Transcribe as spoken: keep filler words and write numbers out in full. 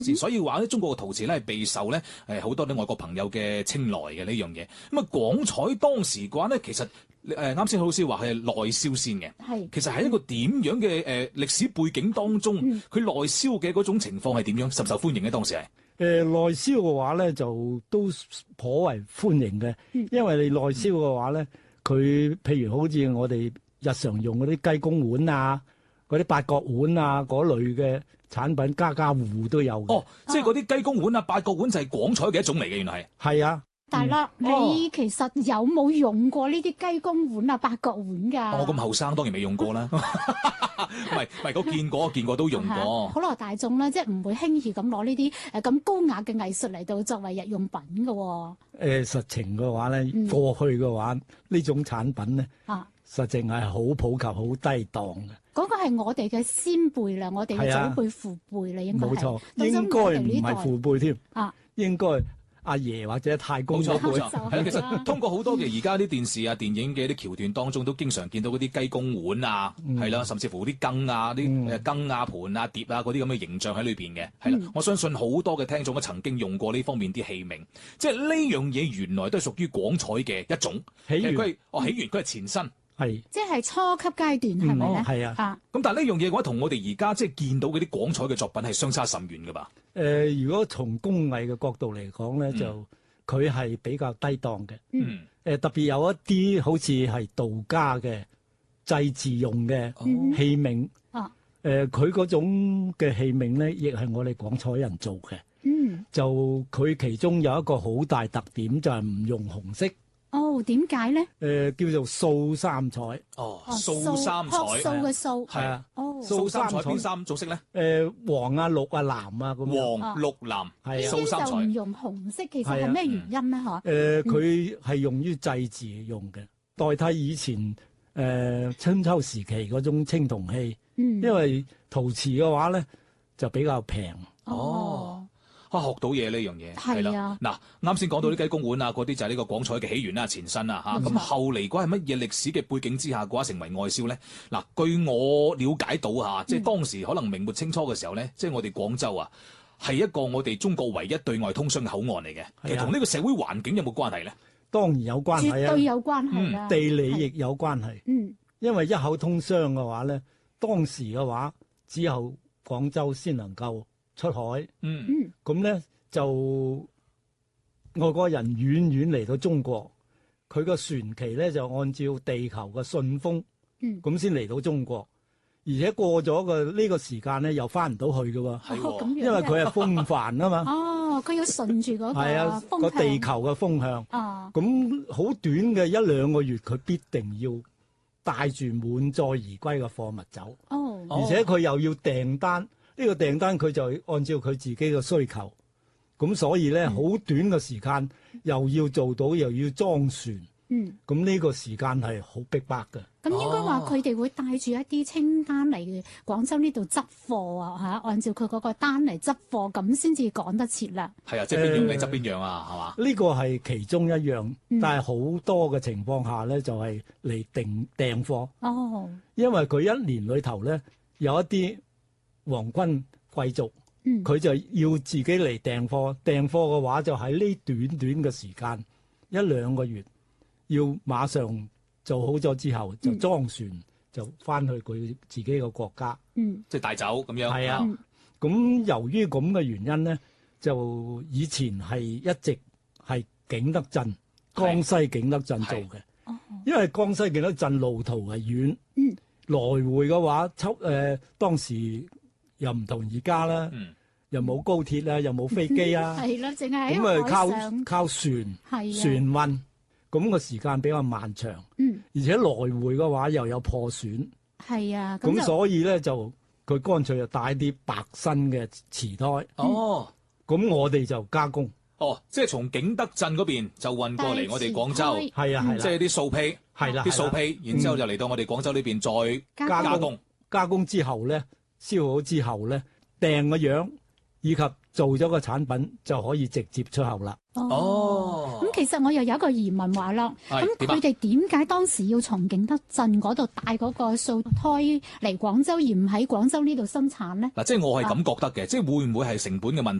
嗯、所以話咧，中國嘅陶瓷咧係備受咧誒好多啲外國朋友嘅青睞嘅呢樣嘢。咁啊，廣彩當時嘅話咧，其實誒啱先老師話係內銷先嘅，係其實喺一個點樣嘅誒歷史背景當中，佢內銷嘅嗰種情況係點樣，受唔受歡迎嘅當時係？ 誒內銷嘅話咧，就都頗為歡迎嘅，因為你內銷嘅話咧，佢譬如好似我哋日常用嗰啲雞公碗啊，嗰啲八角碗啊嗰類嘅產品，家家戶戶都有嘅。 哦，即係嗰啲雞公碗啊、八角碗就係廣彩嘅一種嚟嘅，原來係。 係啊。 大樂，你其實有冇用過呢啲雞公碗啊、八角碗㗎？ 我咁後生當然未用過啦。唔係唔係，我見過，見過都用過。 普羅大眾咧，即係唔會輕易咁攞呢啲誒咁高雅嘅藝術嚟到作為日用品嘅喎。誒、 呃、實情嘅話咧，嗯、過去嘅話呢種產品咧，啊，實情係好普及、好低檔嘅。 嗰、那個係我哋嘅先輩啦，我哋嘅祖輩父輩啦，應該係。冇錯， 應該唔係父輩添。啊，應該。阿爺或者太公嗰輩， 係其實通過好多嘅而家啲電視啊、電影嘅啲橋段當中，都經常見到嗰啲雞公碗啊，係、嗯、啦，甚至乎啲羹啊、啲誒羹啊、盤啊、碟啊嗰啲咁嘅形象喺裏邊嘅，係啦、嗯。我相信好多嘅聽眾都曾經用過呢方面啲器皿，即係呢樣嘢原來都係屬於廣彩嘅一種起源。佢係哦起源，佢係前身。係， 即係初級階段，係咪咧？ 係、嗯、啊。 咁但係呢樣嘢嘅話，同我哋而家即係見到嗰啲廣彩嘅作品係相差甚遠㗎吧？ 誒、呃，如果從工藝嘅角度嚟講咧，就佢係比較低檔嘅。嗯。誒、呃，特別有一啲好似係道家嘅祭祀用嘅器皿。啊、哦。誒、呃，佢嗰種嘅器皿咧，亦係我哋廣彩人做嘅。嗯。就佢其中有一個好大特點，就係、是、唔用紅色。 哦，點解咧？誒、 呃，叫做素三彩。 哦，素三彩， 素嘅素， 係啊。 哦， 素三彩邊三種色咧？ 誒、呃，黃啊、綠啊、藍啊咁樣。 黃、綠、藍，係啊。素三彩。 就唔用紅色，其實係咩原因咧？嗬、啊？誒、 呃，佢係用於祭祀用嘅，代替以前誒、呃、春秋時期嗰種青銅器。嗯。因為陶瓷嘅話咧，就比較平。 哦。啊，學到嘢呢樣嘢係啦。嗱，啱先講到啲雞公碗啊，嗰啲就係呢個廣彩嘅起源啦、前身啦嚇。咁、嗯、後嚟嗰係乜嘢歷史嘅背景之下嘅話成為外銷咧？嗱，據我了解到嚇，即係當時可能明末清初嘅時候咧，即、嗯、係、就是、我哋廣州啊，係一個我哋中國唯一對外通商嘅口岸嚟嘅。其實同呢個社會環境有冇關係咧？ 當然有關係啊， 絕對有關係啦、 嗯。地理亦有關係。嗯，因為一口通商嘅話咧，當時嘅話只有廣州先能夠出海。嗯，咁咧。就外國人遠遠嚟到中國，佢個船期咧就按照地球嘅順風，咁先嚟到中國。而且過咗個呢個時間咧，又翻唔到去㗎喎、哦，因為佢係風帆啊嘛。 哦，佢要順住嗰個係啊個地球嘅風向。哦，咁好短嘅一兩個月，佢必定要帶住滿載而歸嘅貨物走。哦，而且佢又要訂單，呢、呢個訂單佢就按照佢自己嘅需求。咁所以咧，好、嗯、短嘅時間又要做到，又要裝船。嗯，咁呢個時間係好逼迫嘅。 咁應該話佢哋會帶住一啲清單嚟廣州呢度執貨啊，嚇，按照佢嗰個單嚟執貨，咁先至趕得切啦。 係啊，即係邊樣你執邊樣啊，係、呃、嘛？ 呢個係其中一樣，嗯、但係好多嘅情況下咧，就係嚟訂訂貨。哦，因為佢一年裏頭咧有一啲皇軍貴族。佢、嗯、就要自己嚟訂貨，訂貨嘅話就喺呢短短嘅時間一兩個月，要馬上做好咗之後就裝船、嗯、就翻去佢自己個國家，嗯，即係帶走咁樣。係啊，咁、嗯、由於咁嘅原因咧，就以前係一直係景德鎮、江西景德鎮做嘅，因為江西景德鎮路途係遠，嗯，來回嘅話，抽誒、呃、當時。又唔同而家啦，又冇高鐵啦，又冇飛機啊，係啦，淨係咁啊，靠靠船，船運，咁個時間比較漫長，嗯，而且來回嘅話又有破損，係啊，咁所以咧就佢乾脆就帶啲白身嘅瓷胎，哦，咁我哋就加工， 哦，即係從景德鎮嗰邊就運過嚟我哋廣州，係啊係啦，即係啲素坯，係啦，啲素坯，然之後就嚟到我哋廣州呢邊再加工， 加工之後咧。燒好之後咧，訂個樣以及做咗個產品就可以直接出口啦。 哦，咁、嗯、其實我又有一個疑問話咯，咁佢哋點解當時要從景德鎮嗰度帶嗰個素胎嚟廣州，而唔喺廣州呢度生產呢？ 嗱，即係我係咁覺得嘅，即係會唔會係成本嘅問題？